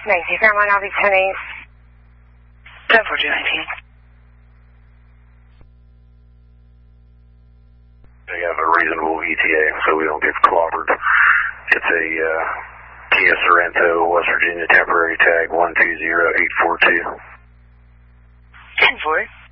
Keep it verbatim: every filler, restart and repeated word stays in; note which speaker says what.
Speaker 1: nineteen Fairmont, I'll be ten eight.
Speaker 2: ten four two nineteen.
Speaker 3: They have a reasonable E T A, so we don't get clobbered. It's a uh, Kia Sorento, West Virginia, temporary tag one two zero eight four two.
Speaker 2: ten four.